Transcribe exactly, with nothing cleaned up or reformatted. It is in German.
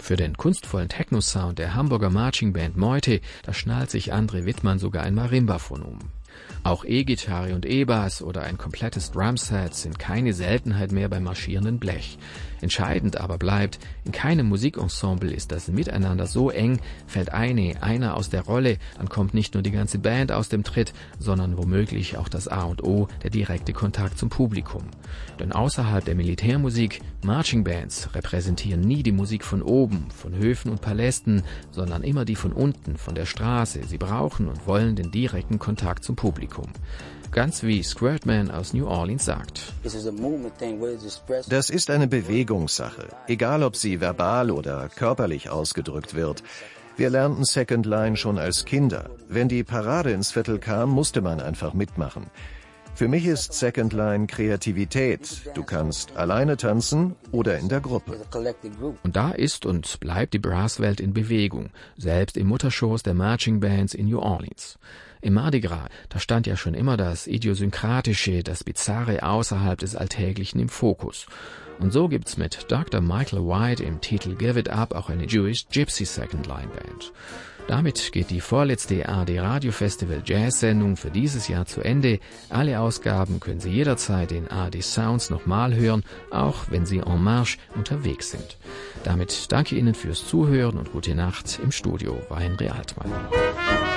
Für den kunstvollen Techno-Sound der Hamburger Marching-Band Meute, da schnallt sich André Wittmann sogar ein Marimbaphon um. Auch E-Gitarre und E-Bass oder ein komplettes Drumset sind keine Seltenheit mehr beim marschierenden Blech. Entscheidend aber bleibt, in keinem Musikensemble ist das Miteinander so eng, fällt eine, einer aus der Rolle, dann kommt nicht nur die ganze Band aus dem Tritt, sondern womöglich auch das A und O, der direkte Kontakt zum Publikum. Denn außerhalb der Militärmusik, Marching Bands repräsentieren nie die Musik von oben, von Höfen und Palästen, sondern immer die von unten, von der Straße. Sie brauchen und wollen den direkten Kontakt zum Publikum. Ganz wie Squirtman aus New Orleans sagt. Das ist eine Bewegungssache, egal ob sie verbal oder körperlich ausgedrückt wird. Wir lernten Second Line schon als Kinder. Wenn die Parade ins Viertel kam, musste man einfach mitmachen. Für mich ist Second Line Kreativität. Du kannst alleine tanzen oder in der Gruppe. Und da ist und bleibt die Brasswelt in Bewegung, selbst im Mutterschoß der Marching Bands in New Orleans. Im Mardi Gras, da stand ja schon immer das Idiosynkratische, das Bizarre außerhalb des Alltäglichen im Fokus. Und so gibt's mit Doktor Michael White im Titel Give It Up auch eine Jewish Gypsy Second Line Band. Damit geht die vorletzte A R D Radio Festival Jazz Sendung für dieses Jahr zu Ende. Alle Ausgaben können Sie jederzeit in A R D Sounds nochmal hören, auch wenn Sie en marche unterwegs sind. Damit danke Ihnen fürs Zuhören und gute Nacht. Im Studio war Henry Altmann.